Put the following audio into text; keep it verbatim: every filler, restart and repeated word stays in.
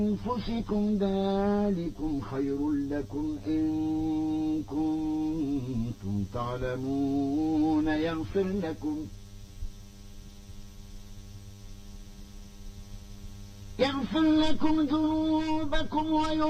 أنفسكم ذلكم خير لكم إن كنتم تعلمون يغفر لكم يغفر لكم ذنوبكم ويغفر